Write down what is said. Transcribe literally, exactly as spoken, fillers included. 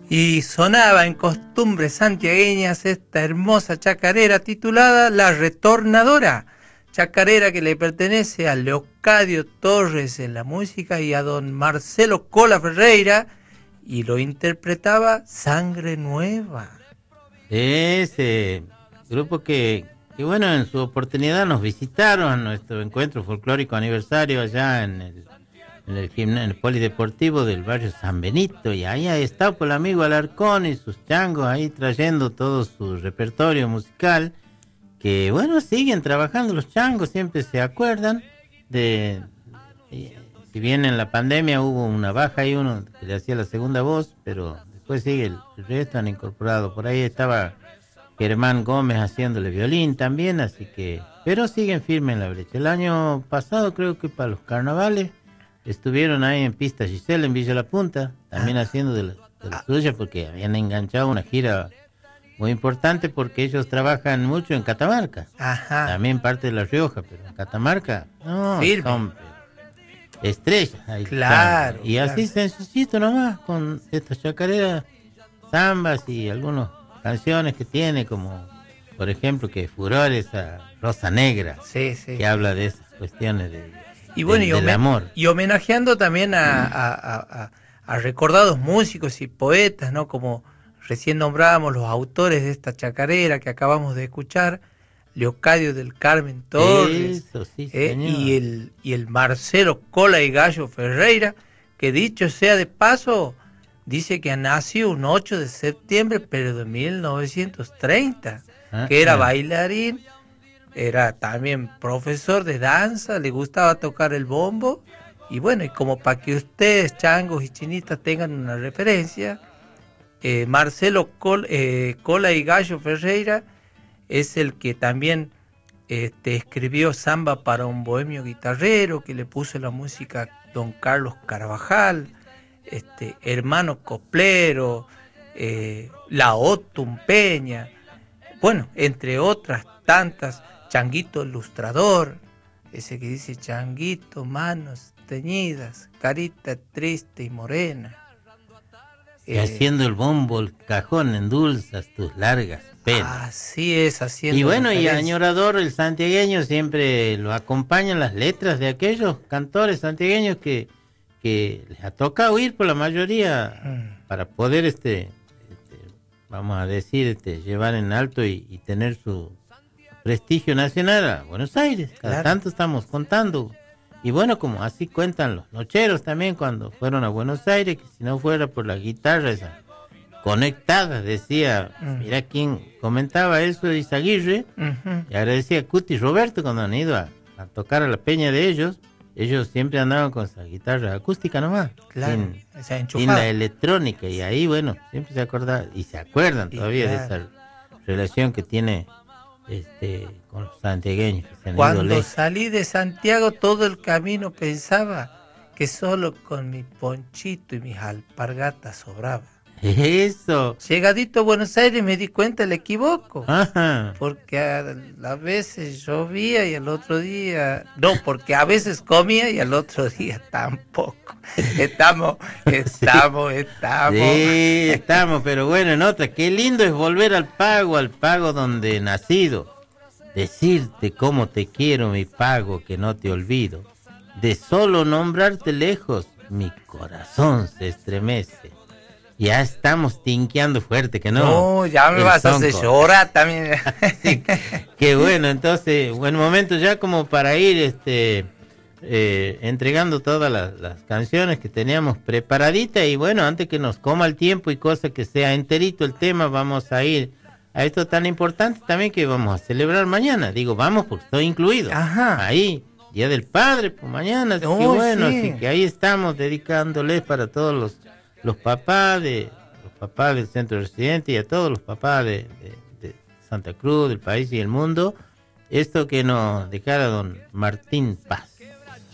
Y sonaba en costumbres santiagueñas esta hermosa chacarera titulada La Retornadora, chacarera que le pertenece a Leocadio Torres en la música y a don Marcelo Cola Ferreira, y lo interpretaba Sangre Nueva. Ese grupo que, que bueno, en su oportunidad nos visitaron a nuestro encuentro folclórico aniversario allá en el En el, gimna- en el polideportivo del barrio San Benito, y ahí ha estado por el amigo Alarcón y sus changos ahí trayendo todo su repertorio musical, que bueno, siguen trabajando los changos, siempre se acuerdan de, de- si bien en la pandemia hubo una baja y uno que le hacía la segunda voz, pero después sigue el, el resto han incorporado. Por ahí estaba Germán Gómez haciéndole violín también, así que, pero siguen firmes en la brecha. El año pasado creo que para los carnavales estuvieron ahí en Pista Giselle, en Villa La Punta, también ah. haciendo de la, de la suya, porque habían enganchado una gira muy importante, porque ellos trabajan mucho en Catamarca. Ajá. También parte de La Rioja, pero en Catamarca, no, firme. Son estrellas. Ahí claro. Están. Y claro. Así sencillito nomás, con estas chacareras, zambas y algunas canciones que tiene, como, por ejemplo, que furor esa Rosa Negra, sí, sí. que habla de esas cuestiones de... Y bueno, del, y, homen- del amor. y homenajeando también a, a, a, a recordados músicos y poetas, ¿no? Como recién nombrábamos los autores de esta chacarera que acabamos de escuchar, Leocadio del Carmen Torres, Eso, sí, eh, y, el, y el Marcelo Cola y Gallo Ferreira, que dicho sea de paso, dice que nació un ocho de septiembre, pero de mil novecientos treinta, ah, que era ah. bailarín. Era también profesor de danza, le gustaba tocar el bombo, y bueno, y como para que ustedes, changos y chinitas, tengan una referencia, eh, Marcelo Col, eh, Cola y Gallo Ferreira es el que también este, escribió Samba para un bohemio guitarrero, que le puso la música a don Carlos Carvajal, este, Hermano Coplero, eh, La Otumpeña, bueno, entre otras tantas. Changuito Ilustrador, ese que dice Changuito, manos teñidas, carita triste y morena. Y eh, haciendo el bombo, el cajón, endulzas tus largas penas. Así es, haciendo. Y bueno, y añorador, el santiagueño siempre lo acompañan las letras de aquellos cantores santiagueños que, que les ha tocado ir por la mayoría mm. para poder, este, este, vamos a decir, este, llevar en alto y, y tener su prestigio nacional a Buenos Aires. Cada claro. tanto estamos contando. Y bueno, como así cuentan los nocheros también cuando fueron a Buenos Aires, que si no fuera por la guitarra esa conectada, decía, mm. mira quién comentaba eso de Izaguirre, uh-huh. y agradecía a Cuti y Roberto cuando han ido a, a tocar a la peña de ellos. Ellos siempre andaban con esa guitarra acústica nomás, claro, sin, sin la electrónica, y ahí bueno, siempre se acordaban, y se acuerdan todavía claro. de esa relación que tiene Este, con los santiagueños. Que se Cuando salí de Santiago todo el camino pensaba que solo con mi ponchito y mis alpargatas sobraba. Eso. Llegadito a Buenos Aires me di cuenta del equivoco. Ajá. Porque a, a veces llovía y al otro día... No, porque a veces comía y al otro día tampoco. Estamos, estamos, sí. estamos. Sí, estamos, pero bueno, en otra. Qué lindo es volver al pago, al pago donde he nacido. Decirte cómo te quiero, mi pago, que no te olvido. De solo nombrarte lejos, mi corazón se estremece. Ya estamos tinqueando fuerte, que no. No, ya me vas a hacer llorar también. Sí, qué bueno, entonces, buen momento ya como para ir este eh, entregando todas las, las canciones que teníamos preparaditas. Y bueno, antes que nos coma el tiempo y cosa que sea enterito el tema, vamos a ir a esto tan importante también que vamos a celebrar mañana. Digo, vamos porque estoy incluido. Ajá. Ahí, Día del Padre, pues mañana, así oh, que bueno, sí. Así que ahí estamos dedicándoles para todos los los papás de los papás del centro residente y a todos los papás de, de, de Santa Cruz, del país y el mundo, esto que nos dejara don Martín Paz.